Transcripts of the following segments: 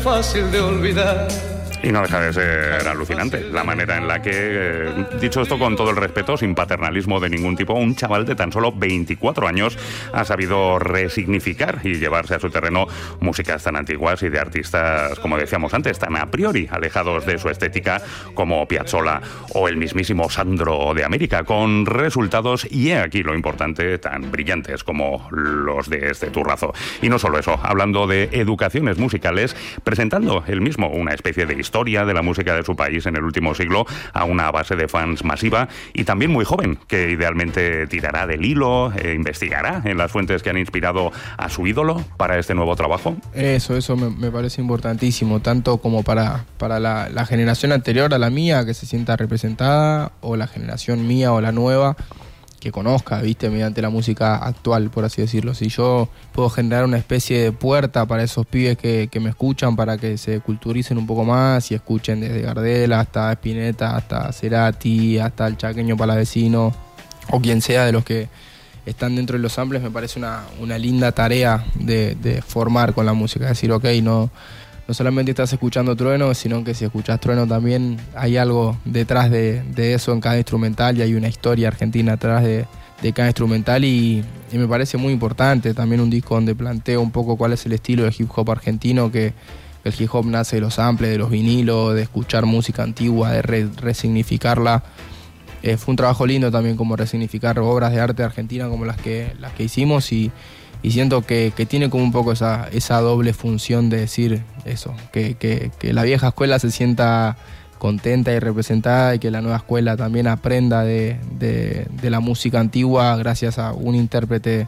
fácil de olvidar. Y no deja de ser alucinante la manera en la que, dicho esto con todo el respeto, sin paternalismo de ningún tipo, un chaval de tan solo 24 años ha sabido resignificar y llevarse a su terreno músicas tan antiguas y de artistas, como decíamos antes, tan a priori alejados de su estética como Piazzolla o el mismísimo Sandro de América, con resultados, y he aquí lo importante, tan brillantes como los de este turrazo. Y no solo eso, hablando de educaciones musicales, presentando él mismo una especie de historia de la música de su país en el último siglo a una base de fans masiva y también muy joven, que idealmente tirará del hilo e investigará en las fuentes que han inspirado a su ídolo para este nuevo trabajo. Eso me parece importantísimo, tanto como para la generación anterior a la mía, que se sienta representada, o la generación mía o la nueva, que conozca, ¿viste? Mediante la música actual, por así decirlo. Si yo puedo generar una especie de puerta para esos pibes que me escuchan, para que se culturicen un poco más y escuchen desde Gardel hasta Spinetta, hasta Cerati, hasta el Chaqueño Palavecino, o quien sea de los que están dentro de los samples, me parece una linda tarea de formar con la música. Es decir, ok, no solamente estás escuchando trueno, sino que si escuchás trueno también hay algo detrás de eso en cada instrumental, y hay una historia argentina detrás de cada instrumental, y me parece muy importante. También un disco donde planteo un poco cuál es el estilo del hip hop argentino, que el hip hop nace de los samples, de los vinilos, de escuchar música antigua, de resignificarla. Fue un trabajo lindo también, como resignificar obras de arte argentina como las que hicimos, y siento que tiene como un poco esa doble función de decir eso, que la vieja escuela se sienta contenta y representada, y que la nueva escuela también aprenda de la música antigua gracias a un intérprete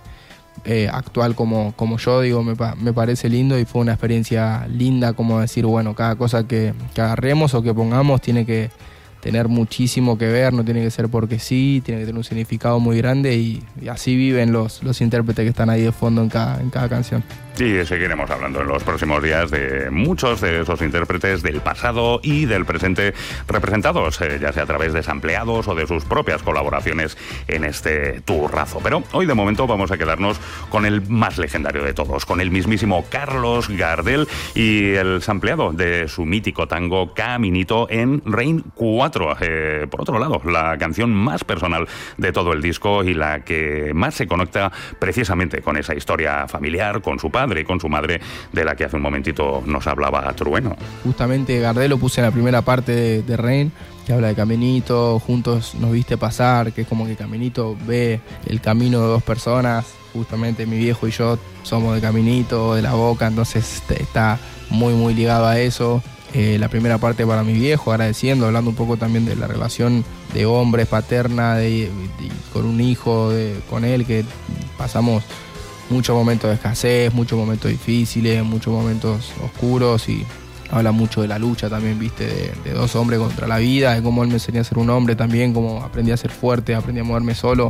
actual como yo. Digo, me parece lindo, y fue una experiencia linda, como decir, bueno, cada cosa que agarremos o que pongamos tiene que tener muchísimo que ver, no tiene que ser porque sí, tiene que tener un significado muy grande, y así viven los intérpretes que están ahí de fondo en cada canción. Y seguiremos hablando en los próximos días de muchos de esos intérpretes del pasado y del presente, representados ya sea a través de sampleados o de sus propias colaboraciones en este turrazo. Pero hoy de momento vamos a quedarnos con el más legendario de todos, con el mismísimo Carlos Gardel y el sampleado de su mítico tango Caminito en Rain 4. Por otro lado, la canción más personal de todo el disco y la que más se conecta precisamente con esa historia familiar, con su padre y con su madre, de la que hace un momentito nos hablaba Trueno. Justamente Gardel lo puse en la primera parte de Rain, que habla de Caminito, juntos nos viste pasar, que es como que Caminito ve el camino de dos personas. Justamente mi viejo y yo somos de Caminito, de La Boca, entonces está muy muy ligado a eso. La primera parte para mi viejo, agradeciendo, hablando un poco también de la relación de hombre, paterna, con un hijo, con él, que pasamos muchos momentos de escasez, muchos momentos difíciles, muchos momentos oscuros, y habla mucho de la lucha también, viste, de dos hombres contra la vida, de cómo él me enseñó a ser un hombre también, cómo aprendí a ser fuerte, aprendí a moverme solo,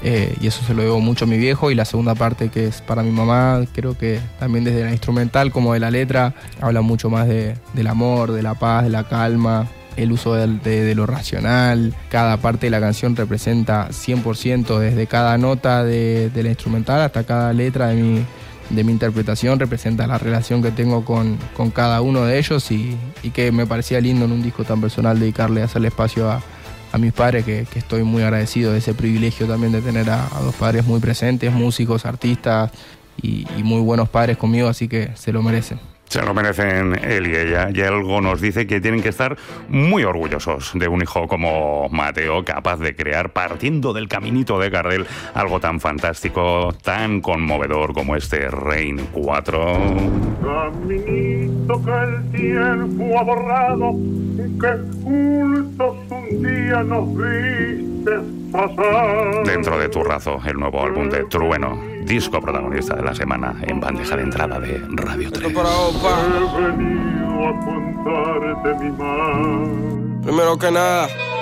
y eso se lo debo mucho a mi viejo. Y la segunda parte, que es para mi mamá, creo que también desde la instrumental como de la letra, habla mucho más del amor, de la paz, de la calma, el uso de lo racional. Cada parte de la canción representa 100%, desde cada nota de la instrumental hasta cada letra de mi interpretación, representa la relación que tengo con cada uno de ellos, y que me parecía lindo en un disco tan personal dedicarle, hacerle espacio a mis padres, que estoy muy agradecido de ese privilegio también de tener a dos padres muy presentes, músicos, artistas, y muy buenos padres conmigo, así que se lo merecen. Se lo merecen él y ella, y algo nos dice que tienen que estar muy orgullosos de un hijo como Mateo, capaz de crear, partiendo del caminito de Gardel, algo tan fantástico, tan conmovedor como este Rain 4. Caminito que el tiempo ha borrado, que juntos un día nos viste pasar. Dentro de Turrazo, el nuevo álbum de Trueno, disco protagonista de la semana en bandeja de entrada de Radio 3. He venido a contarte mi mal. Primero que nada,